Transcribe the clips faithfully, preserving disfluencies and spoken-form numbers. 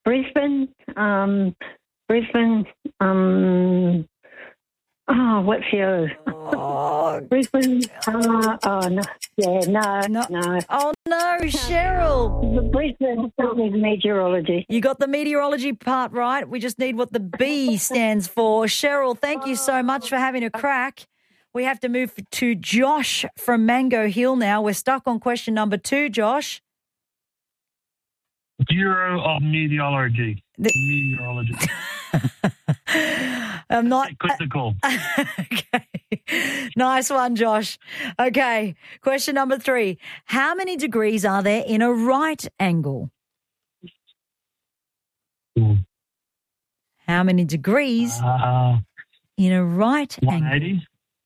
Brisbane, um, Brisbane, um, oh, what's the other? Oh, Brisbane, uh, oh, no, yeah, no, no. no. Oh, no, Cheryl. The Brisbane is meteorology. You got the meteorology part right. We just need what the B stands for. Cheryl, thank you so much for having a crack. We have to move to Josh from Mango Hill now. We're stuck on question number two, Josh. Bureau of Meteorology. The- Meteorology. I'm not. Critical. Okay. Nice one, Josh. Okay. Question number three. How many degrees are there in a right angle? Mm. How many degrees Uh, in a right angle? one eighty.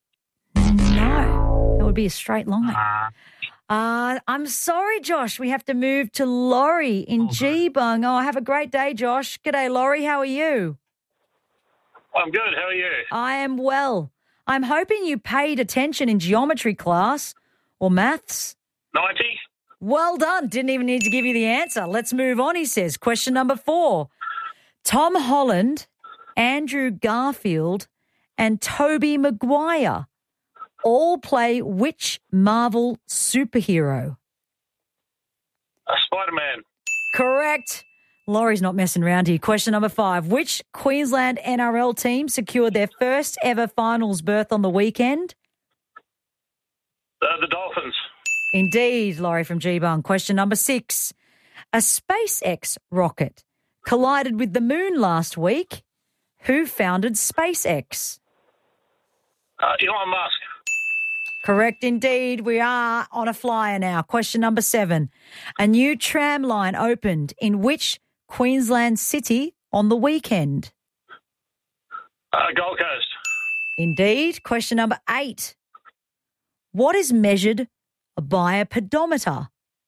No, that would be a straight line. Uh, Uh, I'm sorry, Josh. We have to move to Laurie in Okay. Geebung. Oh, have a great day, Josh. G'day, Laurie. How are you? I'm good. How are you? I am well. I'm hoping you paid attention in geometry class or maths. ninety? Well done. Didn't even need to give you the answer. Let's move on, he says. Question number four. Tom Holland, Andrew Garfield, and Tobey Maguire all play which Marvel superhero? Uh, Spider-Man. Correct. Laurie's not messing around here. Question number five. Which Queensland N R L team secured their first ever finals berth on the weekend? Uh, the Dolphins. Indeed, Laurie from Geebung. Question number six. A SpaceX rocket collided with the moon last week. Who founded SpaceX? Uh, Elon Musk. Correct indeed. We are on a flyer now. Question number seven. A new tram line opened in which Queensland city on the weekend? Uh, Gold Coast. Indeed. Question number eight. What is measured by a pedometer?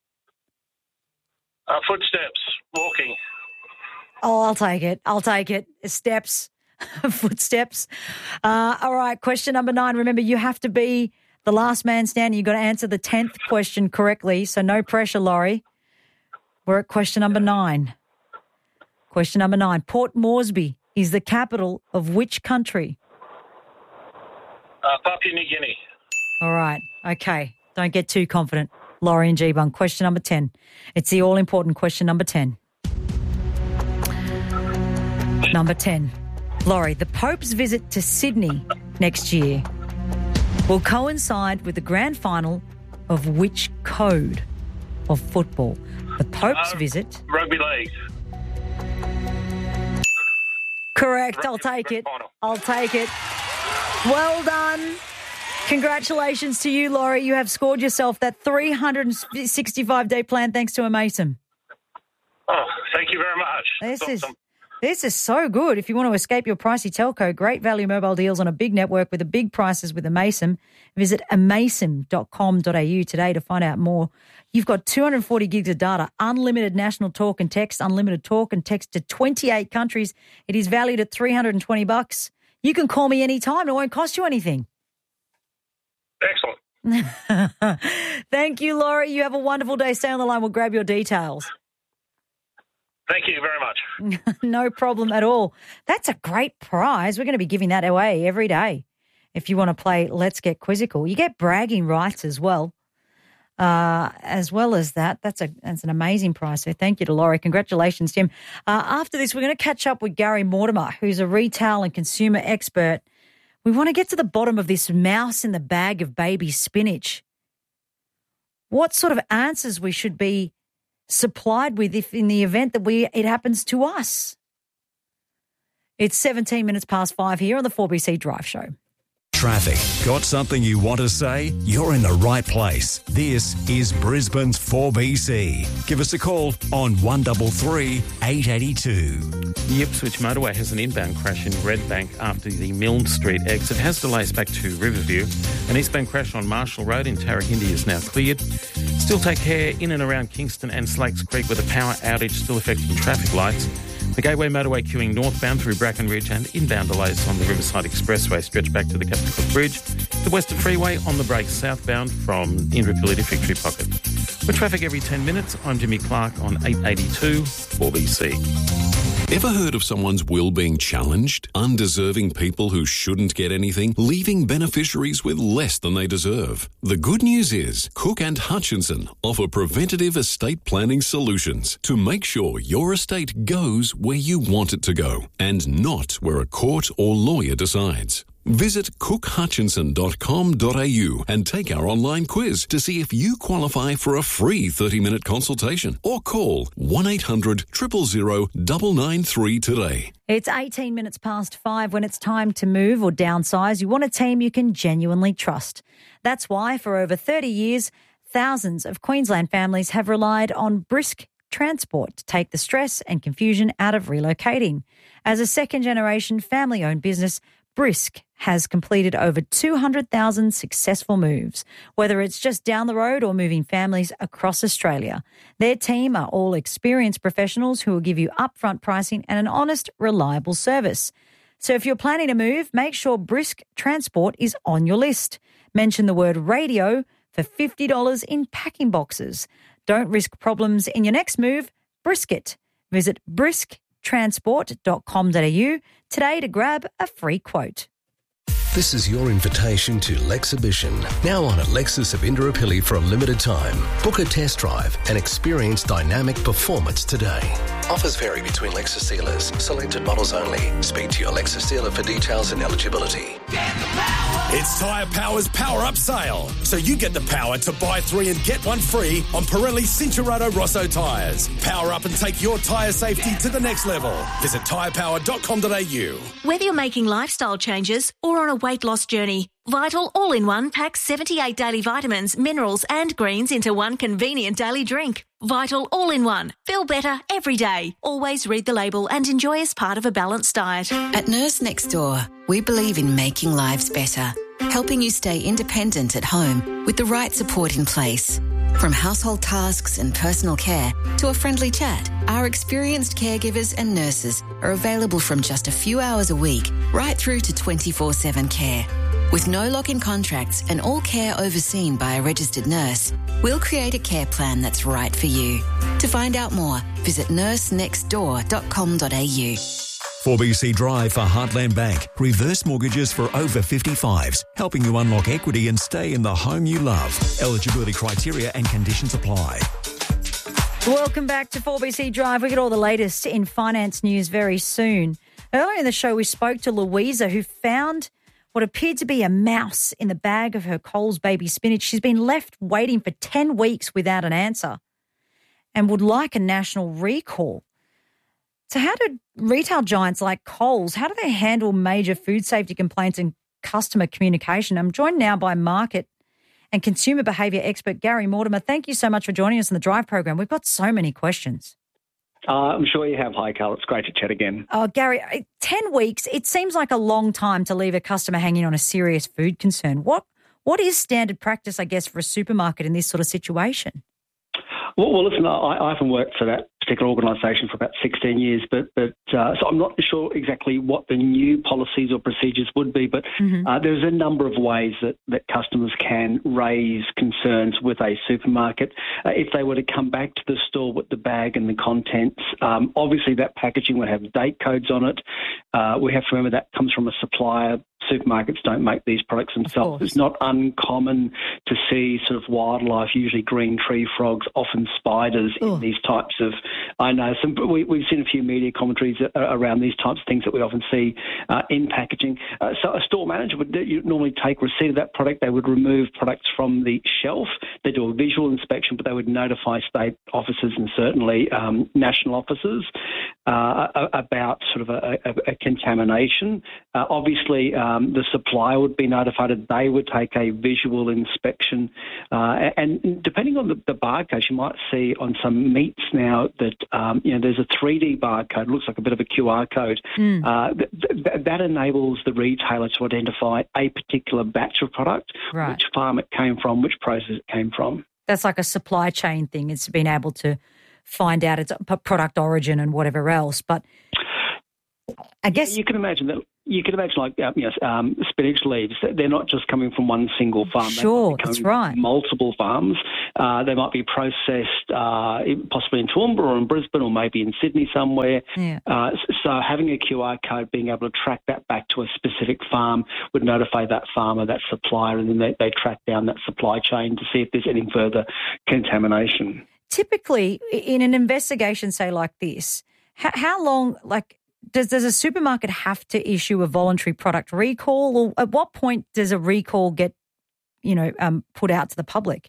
Uh, footsteps. Walking. Oh, I'll take it. I'll take it. Steps, footsteps. Uh, all right. Question number nine. Remember, you have to be the last man standing. You've got to answer the tenth question correctly. So no pressure, Laurie. We're at question number nine. Question number nine. Port Moresby is the capital of which country? Uh, Papua New Guinea. All right. Okay. Don't get too confident. Laurie and Geebung. Question number ten. It's the all-important question number ten. Number ten. Laurie, the Pope's visit to Sydney next year will coincide with the grand final of which code of football? The Pope's Uh, visit. Rugby league. Correct. I'll Rugby- take rugby it. final. I'll take it. Well done. Congratulations to you, Laurie. You have scored yourself that three hundred sixty-five day plan thanks to a Mason. Oh, thank you very much. This That's is awesome. this is so good. If you want to escape your pricey telco, great value mobile deals on a big network with the big prices with a Mason. Visit a mason dot com dot a u today to find out more. You've got two hundred forty gigs of data, unlimited national talk and text, unlimited talk and text to twenty-eight countries. It is valued at three hundred twenty bucks. You can call me anytime. It won't cost you anything. Excellent. Thank you, Laurie. You have a wonderful day. Stay on the line. We'll grab your details. Thank you very much. No problem at all. That's a great prize. We're going to be giving that away every day. If you want to play Let's Get Quizzical, you get bragging rights as well. Uh, as well as that, that's a that's an amazing prize. So thank you to Laurie. Congratulations, Tim. Uh, after this, we're going to catch up with Gary Mortimer, who's a retail and consumer expert. We want to get to the bottom of this mouse in the bag of baby spinach. What sort of answers we should be supplied with if in the event that we it happens to us. It's seventeen minutes past five here on the four B C Drive Show. Traffic. Got something you want to say? You're in the right place. This is Brisbane's four B C. Give us a call on one three three, eight eight two. The Ipswich motorway has an inbound crash in Redbank after the Milne Street exit. Has delays back to Riverview. An eastbound crash on Marshall Road in Tarragindi is now cleared. Still take care in and around Kingston and Slakes Creek with a power outage still affecting traffic lights. The Gateway motorway queuing northbound through Brackenridge and inbound delays on the Riverside Expressway stretch back to the Captain Cook Bridge. The Western Freeway on the brakes southbound from Indooroopilly to Victory Pocket. With traffic every ten minutes, I'm Jimmy Clark on eight eighty-two four B C. Ever heard of someone's will being challenged? Undeserving people who shouldn't get anything, leaving beneficiaries with less than they deserve. The good news is Cook and Hutchinson offer preventative estate planning solutions to make sure your estate goes where you want it to go and not where a court or lawyer decides. Visit cook hutchinson dot com dot a u and take our online quiz to see if you qualify for a free thirty-minute consultation or call one eight hundred, zero zero zero, nine nine three today. It's eighteen minutes past five when it's time to move or downsize. You want a team you can genuinely trust. That's why for over thirty years, thousands of Queensland families have relied on Brisk Transport to take the stress and confusion out of relocating. As a second-generation family-owned business, Brisk has completed over two hundred thousand successful moves, whether it's just down the road or moving families across Australia. Their team are all experienced professionals who will give you upfront pricing and an honest, reliable service. So if you're planning to move, make sure Brisk Transport is on your list. Mention the word radio for fifty dollars in packing boxes. Don't risk problems in your next move. Brisk it. Visit brisk transport dot com dot a u today to grab a free quote. This is your invitation to Lexhibition, now on at Lexus of Indooroopilly for a limited time. Book a test drive and experience dynamic performance today. Offers vary between Lexus dealers. Selected models only. Speak to your Lexus dealer for details and eligibility. It's Tyre Power's Power Up Sale. So you get the power to buy three and get one free on Pirelli Cincherato Rosso tyres. Power up and take your tyre safety to the next level. Visit tyre power dot com dot a u. Whether you're making lifestyle changes or on a weight loss journey, Vital All-in-One packs seventy-eight daily vitamins, minerals and greens into one convenient daily drink. Vital All-in-One. Feel better every day. Always read the label and enjoy as part of a balanced diet. At Nurse Next Door, we believe in making lives better, helping you stay independent at home with the right support in place. From household tasks and personal care to a friendly chat, our experienced caregivers and nurses are available from just a few hours a week right through to twenty-four seven care. With no lock-in contracts and all care overseen by a registered nurse, we'll create a care plan that's right for you. To find out more, visit nurse next door dot com dot a u. four B C Drive for Heartland Bank. Reverse mortgages for over fifty-fives, helping you unlock equity and stay in the home you love. Eligibility criteria and conditions apply. Welcome back to four B C Drive. We get all the latest in finance news very soon. Earlier in the show, we spoke to Louisa, who found what appeared to be a mouse in the bag of her Coles baby spinach. She's been left waiting for ten weeks without an answer and would like a national recall. So how do retail giants like Coles, how do they handle major food safety complaints and customer communication? I'm joined now by market and consumer behaviour expert Gary Mortimer. Thank you so much for joining us in the Drive program. We've got so many questions. Uh, I'm sure you have. Hi, Carl. It's great to chat again. Oh, Gary, ten weeks, it seems like a long time to leave a customer hanging on a serious food concern. What What is standard practice, I guess, for a supermarket in this sort of situation? Well, well listen, I, I often worked for that particular organisation for about sixteen years, but but uh, so I'm not sure exactly what the new policies or procedures would be, but mm-hmm. uh, there's a number of ways that, that customers can raise concerns with a supermarket. Uh, if they were to come back to the store with the bag and the contents, um, obviously that packaging would have date codes on it. Uh, we have to remember that comes from a supplier. Supermarkets don't make these products themselves. It's not uncommon to see sort of wildlife, usually green tree frogs, often spiders Ooh. in these types of, I know, some. We, we've seen a few media commentaries around these types of things that we often see uh, in packaging. Uh, so a store manager would normally take receipt of that product. They would remove products from the shelf. They do a visual inspection, but they would notify state officers and certainly um, national officers uh, about sort of a, a, a contamination. Uh, obviously, um, Um, the supplier would be notified and they would take a visual inspection. Uh, and depending on the, the barcode, you might see on some meats now that, um, you know, there's a three D barcode, looks like a bit of a Q R code. Mm. Uh, th- th- that enables the retailer to identify a particular batch of product, right. which farm it came from, which process it came from. That's like a supply chain thing. It's been able to find out its product origin and whatever else. But I guess you can imagine that You can imagine, like, uh, you know, um, spinach leaves, they're not just coming from one single farm. Sure, they that's from right. multiple farms. Uh, they might be processed uh, possibly in Toowoomba or in Brisbane or maybe in Sydney somewhere. Yeah. Uh, so having a Q R code, being able to track that back to a specific farm would notify that farmer, that supplier, and then they, they track down that supply chain to see if there's any further contamination. Typically, in an investigation, say, like this, how, how long, like, Does does a supermarket have to issue a voluntary product recall, or at what point does a recall get, you know, um, put out to the public?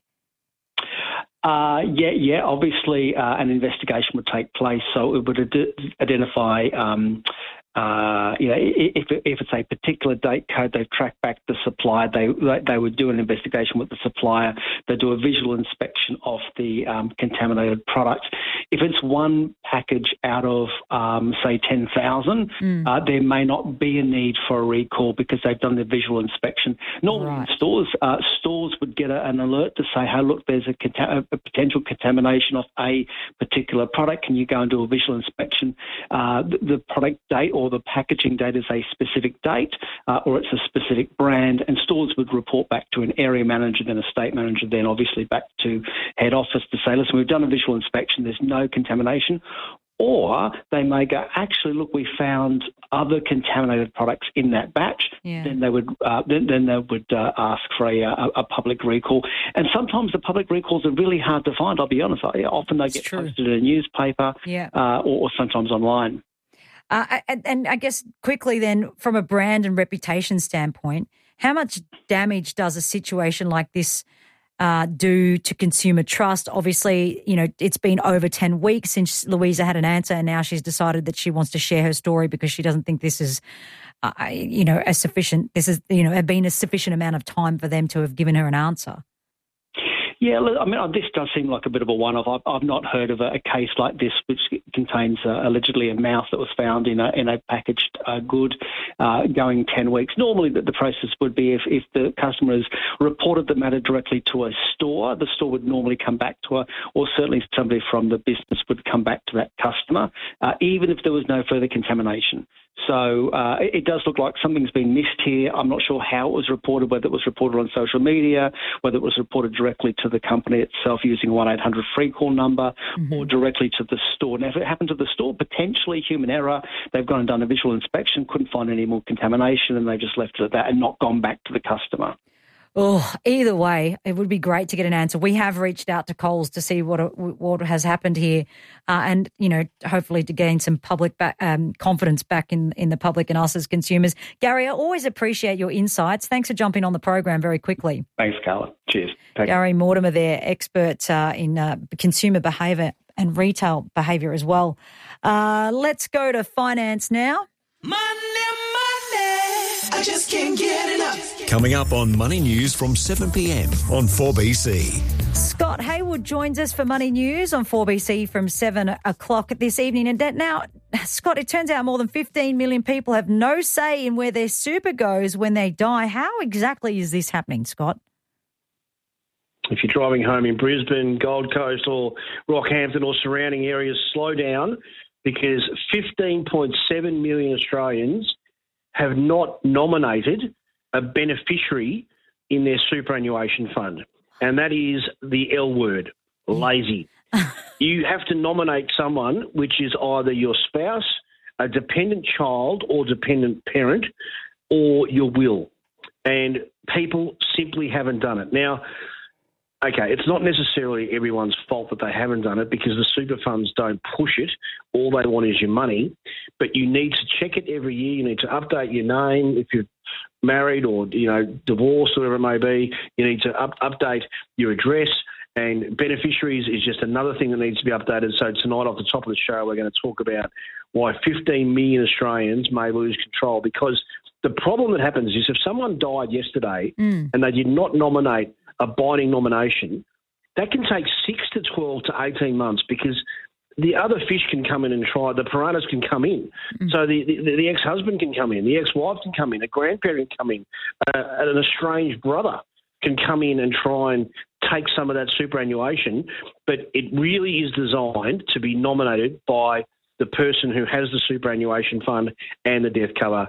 Uh, yeah, yeah. Obviously, uh, an investigation would take place, so it would ad- identify. Um, Uh, you know, if, if it's a particular date code, they track back the supplier. They they would do an investigation with the supplier. They do a visual inspection of the um, contaminated product. If it's one package out of, um, say, ten thousand, mm. uh, there may not be a need for a recall because they've done the visual inspection. Normally right. in stores, uh, stores would get a, an alert to say, hey, look, there's a, conta- a potential contamination of a particular product. Can you go and do a visual inspection? Uh, the, the product date or or the packaging date is a specific date uh, or it's a specific brand, and stores would report back to an area manager, then a state manager, then obviously back to head office to say, listen, we've done a visual inspection, there's no contamination. Or they may go, actually, look, we found other contaminated products in that batch. Yeah. Then they would uh, then, then they would uh, ask for a, a, a public recall. And sometimes the public recalls are really hard to find, I'll be honest. Often they it's get true. posted in a newspaper yeah. uh, or, or sometimes online. Uh, and, and I guess quickly then, from a brand and reputation standpoint, how much damage does a situation like this uh, do to consumer trust? Obviously, you know, it's been over ten weeks since Louisa had an answer, and now she's decided that she wants to share her story because she doesn't think this is, uh, you know, a sufficient, this is, you know, have been a sufficient amount of time for them to have given her an answer. Yeah, I mean, this does seem like a bit of a one-off. I've, I've not heard of a, a case like this, which contains uh, allegedly a mouse that was found in a, in a packaged uh, good uh, going ten weeks. Normally, the, the process would be if, if the customer has reported the matter directly to a store, the store would normally come back to her, or certainly somebody from the business would come back to that customer, uh, even if there was no further contamination. So uh, it, it does look like something's been missed here. I'm not sure how it was reported, whether it was reported on social media, whether it was reported directly to the company itself using a one eight hundred free call number mm-hmm. or directly to the store. Now, if it happened to the store, potentially human error, they've gone and done a visual inspection, couldn't find any more contamination, and they just left it at that and not gone back to the customer. Oh, either way, it would be great to get an answer. We have reached out to Coles to see what what has happened here, uh, and you know, hopefully to gain some public back, um, confidence back in, in the public and us as consumers. Gary, I always appreciate your insights. Thanks for jumping on the program very quickly. Thanks, Carla. Cheers. Thank Gary you. Mortimer, there, expert uh, in uh, consumer behaviour and retail behaviour as well. Uh, let's go to finance now. Money, money, I just can't get enough. Coming up on Money News from seven p.m. on four B C. Scott Hayward joins us for Money News on four B C from seven o'clock this evening. And now, Scott, it turns out more than fifteen million people have no say in where their super goes when they die. How exactly is this happening, Scott? If you're driving home in Brisbane, Gold Coast or Rockhampton or surrounding areas, slow down because fifteen point seven million Australians have not nominated a beneficiary in their superannuation fund. And that is the L word, lazy. You have to nominate someone which is either your spouse, a dependent child or dependent parent, or your will. And people simply haven't done it. Now, okay, it's not necessarily everyone's fault that they haven't done it because the super funds don't push it. All they want is your money. But you need to check it every year. You need to update your name if you're married or, you know, divorced or whatever it may be. You need to up, update your address. And beneficiaries is just another thing that needs to be updated. So tonight off the top of the show, we're going to talk about why fifteen million Australians may lose control, because the problem that happens is if someone died yesterday mm. and they did not nominate a binding nomination, that can take six to twelve to eighteen months because the other fish can come in and try, the piranhas can come in. Mm. So the, the, the ex-husband can come in, the ex-wife can come in, a grandparent can come in, uh, an estranged brother can come in and try and take some of that superannuation, but it really is designed to be nominated by the person who has the superannuation fund and the death cover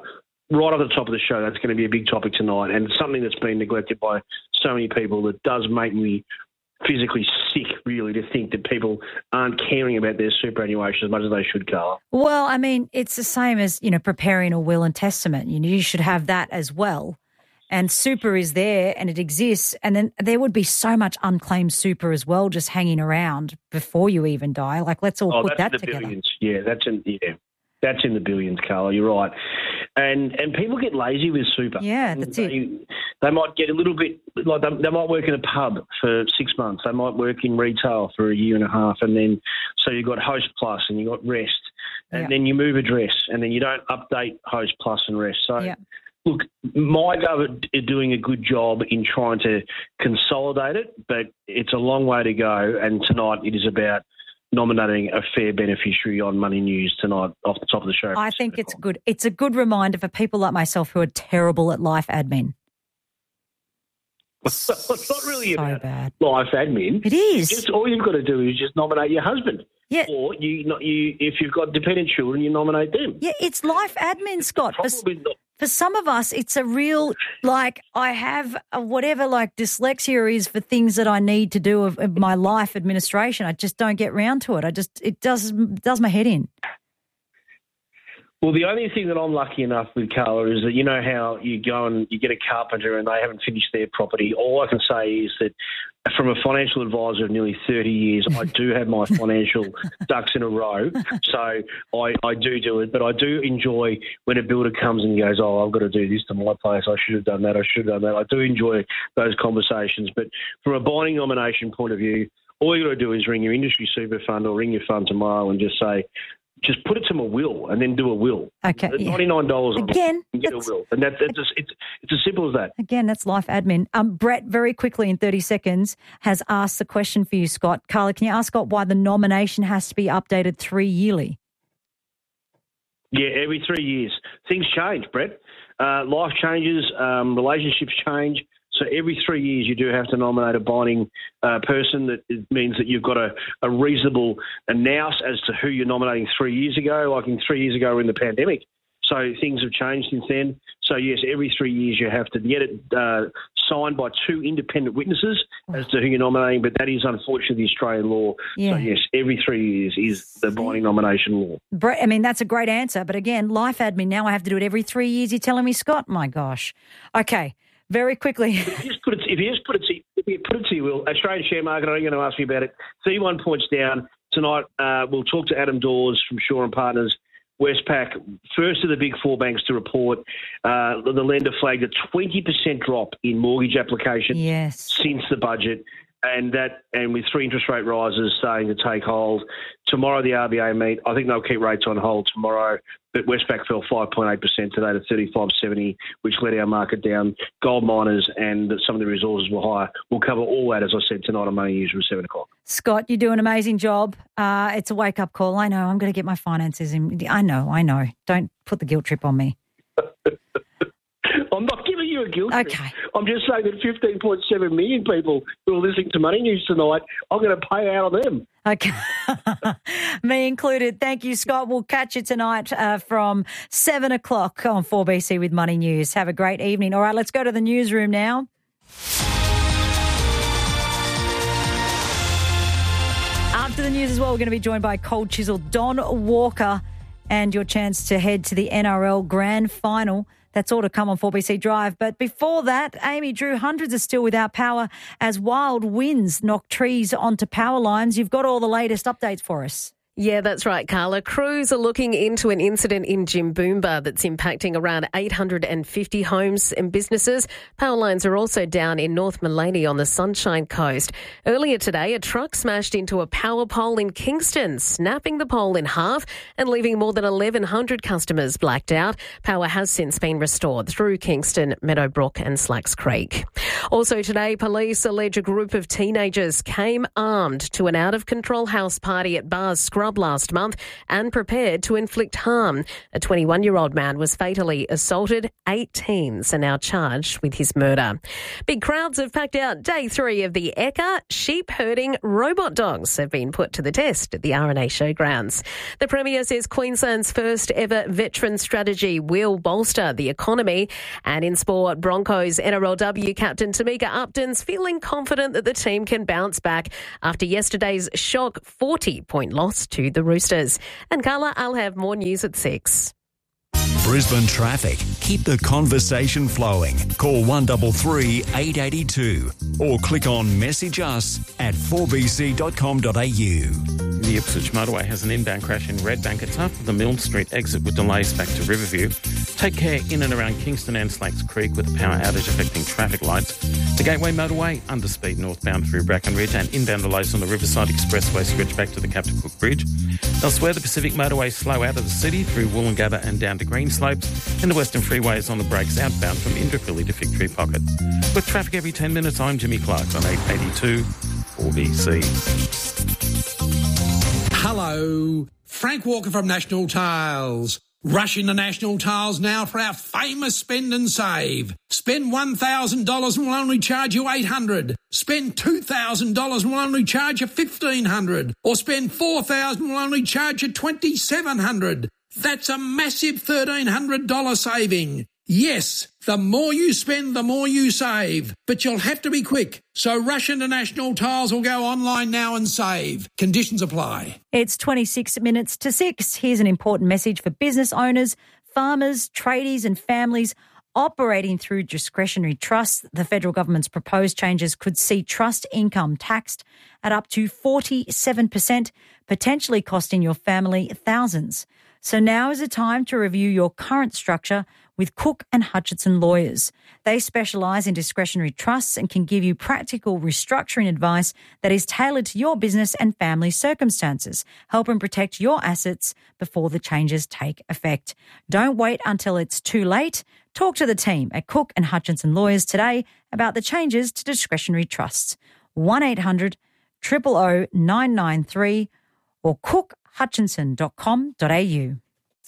right off the top of the show, that's going to be a big topic tonight, and it's something that's been neglected by so many people that does make me physically sick, really, to think that people aren't caring about their superannuation as much as they should, Carla. Well, I mean, it's the same as, you know, preparing a will and testament. You know, you should have that as well. And super is there and it exists. And then there would be so much unclaimed super as well just hanging around before you even die. Like, let's all oh, put that's that in the together. Billions. Yeah, that's in yeah, that's in the billions, Carla. You're right. And and people get lazy with super. Yeah, that's they, it. They might get a little bit like they, they might work in a pub for six months. They might work in retail for a year and a half, and then so you've got Host Plus and you've got Rest, and Yeah. then you move address, and then you don't update Host Plus and Rest. So. Yeah. Look, my government are doing a good job in trying to consolidate it, but it's a long way to go. And tonight it is about nominating a fair beneficiary on Money News tonight off the top of the show. I think it's good. It's a good reminder for people like myself who are terrible at life admin. It's not really So about bad. life admin. It is. Just all you've got to do is just nominate your husband. Yeah. Or you, not you, if you've got dependent children, you nominate them. Yeah, it's life admin, Scott. For, Probably not. for some of us, it's a real, like, I have a whatever, like, dyslexia is for things that I need to do of, of my life administration. I just don't get round to it. I just, it does, does my head in. Well, the only thing that I'm lucky enough with, Carla, is that you know how you go and you get a carpenter and they haven't finished their property. All I can say is that from a financial advisor of nearly thirty years, I do have my financial ducks in a row. So I, I do do it, but I do enjoy when a builder comes and goes, oh, I've got to do this to my place. I should have done that. I should have done that. I do enjoy those conversations. But from a binding nomination point of view, all you got to do is ring your industry super fund or ring your fund tomorrow and just say, just put it to my will and then do a will. Okay. At yeah. ninety-nine dollars Again, and get a that's- will. And that, that's just, it's, it's as simple as that. Again, that's life admin. Um, Brett, very quickly in thirty seconds, has asked the question for you, Scott. Carla, can you ask Scott why the nomination has to be updated three yearly? Yeah, every three years. Things change, Brett. Uh, life changes, um, relationships change. So every three years you do have to nominate a binding uh, person. That it means that you've got a, a reasonable nous as to who you're nominating three years ago. Like in three years ago, we're in the pandemic. So things have changed since then. So, yes, every three years you have to get it uh, signed by two independent witnesses as to who you're nominating, but that is unfortunately the Australian law. Yeah. So, yes, every three years is the binding nomination law. Brett, I mean, that's a great answer. But again, life admin, now I have to do it every three years. You're telling me, Scott? My gosh. Okay, very quickly. If you just put it, if you just put it to, if you put it to you, Will, Australian share market, I know you're going to ask me about it. thirty-one points down. Tonight, uh, we'll talk to Adam Dawes from Shaw and Partners. Westpac, first of the big four banks to report, uh, the lender flagged a twenty percent drop in mortgage applications yes. since the budget, and that and with three interest rate rises starting to take hold. Tomorrow the R B A meet. I think they'll keep rates on hold tomorrow, but Westpac fell five point eight percent today to thirty-five seventy, which let our market down. Gold miners and some of the resources were higher. We'll cover all that, as I said, tonight on Money News from seven o'clock. Scott, you do an amazing job. Uh, it's a wake-up call. I know. I'm going to get my finances in. I know. I know. Don't put the guilt trip on me. I'm not giving you a guilt trip. Okay. I'm just saying that fifteen point seven million people who are listening to Money News tonight, I'm going to pay out on them. Okay. Me included. Thank you, Scott. We'll catch you tonight uh, from seven o'clock on four B C with Money News. Have a great evening. All right, let's go to the newsroom now. After the news as well, we're going to be joined by Cold Chisel Don Walker and your chance to head to the N R L Grand Final. That's all to come on four B C Drive. But before that, Amy Drew, hundreds are still without power as wild winds knock trees onto power lines. You've got all the latest updates for us. Yeah, that's right, Carla. Crews are looking into an incident in Jimboomba that's impacting around eight hundred fifty homes and businesses. Power lines are also down in North Maleny on the Sunshine Coast. Earlier today, a truck smashed into a power pole in Kingston, snapping the pole in half and leaving more than eleven hundred customers blacked out. Power has since been restored through Kingston, Meadowbrook and Slacks Creek. Also today, police allege a group of teenagers came armed to an out-of-control house party at Bars Scrub scrub last month and prepared to inflict harm. A twenty-one-year-old man was fatally assaulted. Eight teens are now charged with his murder. Big crowds have packed out day three of the Ekka sheep herding robot dogs have been put to the test at the R N A Showgrounds. The Premier says Queensland's first ever veteran strategy will bolster the economy. And in sport, Broncos N R L W captain Tamika Upton's feeling confident that the team can bounce back after yesterday's shock forty-point loss to the Roosters. And Carla, I'll have more news at six. Brisbane traffic. Keep the conversation flowing. Call one three three, eight eight two or click on message us at four b c dot com dot a u. The Ipswich motorway has an inbound crash in Redbank. It's after the Milne Street exit with delays back to Riverview. Take care in and around Kingston and Slakes Creek with a power outage affecting traffic lights. The Gateway motorway, underspeed northbound through Bracken Ridge, and inbound delays on the Riverside Expressway stretch back to the Captain Cook Bridge. Elsewhere, the Pacific motorway slow out of the city through Woolloongabba and down to Green Slopes, and the Western Freeway is on the brakes outbound from Indooroopilly to Fig Tree Pocket. With traffic every ten minutes, I'm Jimmy Clark on eight eighty-two four B C. Hello, Frank Walker from National Tiles. Rush into National Tiles now for our famous spend and save. Spend one thousand dollars and we'll only charge you eight hundred dollars. Spend two thousand dollars and we'll only charge you fifteen hundred dollars. Or spend four thousand dollars and we'll only charge you twenty-seven hundred dollars. That's a massive thirteen hundred dollars saving. Yes, the more you spend, the more you save. But you'll have to be quick. So rush into National Tiles or go online now and save. Conditions apply. It's twenty-six minutes to six. Here's an important message for business owners, farmers, tradies and families operating through discretionary trusts. The federal government's proposed changes could see trust income taxed at up to forty-seven percent, potentially costing your family thousands. So now is the time to review your current structure with Cook and Hutchinson Lawyers. They specialise in discretionary trusts and can give you practical restructuring advice that is tailored to your business and family circumstances, helping protect your assets before the changes take effect. Don't wait until it's too late. Talk to the team at Cook and Hutchinson Lawyers today about the changes to discretionary trusts. one eight hundred, zero zero zero, nine nine three or cook hutchinson dot com dot a u.